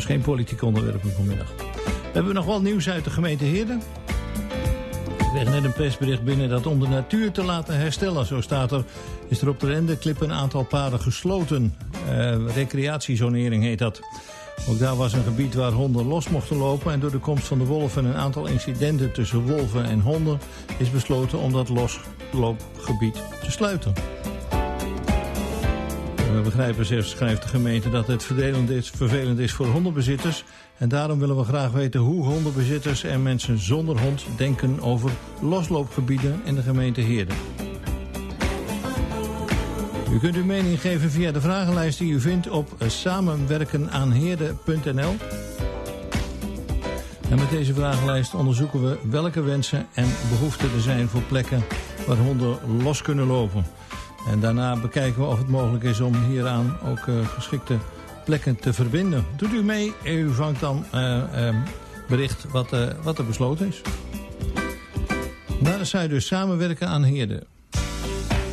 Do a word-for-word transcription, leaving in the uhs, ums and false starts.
Dus geen politiek onderwerp vanmiddag. We hebben nog wel nieuws uit de gemeente Heerden. Ik kreeg net een persbericht binnen dat om de natuur te laten herstellen, zo staat er, is er op de Rendeklip een aantal paden gesloten. Uh, recreatiezonering heet dat. Ook daar was een gebied waar honden los mochten lopen en door de komst van de wolven en een aantal incidenten tussen wolven en honden is besloten om dat losloopgebied te sluiten. We begrijpen, zelfs schrijft de gemeente, dat het vervelend is, vervelend is voor hondenbezitters. En daarom willen we graag weten hoe hondenbezitters en mensen zonder hond denken over losloopgebieden in de gemeente Heerden. U kunt uw mening geven via de vragenlijst die u vindt op samenwerkenaanheerden punt n l. En met deze vragenlijst onderzoeken we welke wensen en behoeften er zijn voor plekken waar honden los kunnen lopen. En daarna bekijken we of het mogelijk is om hieraan ook uh, geschikte plekken te verbinden. Doet u mee en u vangt dan uh, uh, bericht wat, uh, wat er besloten is. Daar is zij dus samenwerken aan Heerden.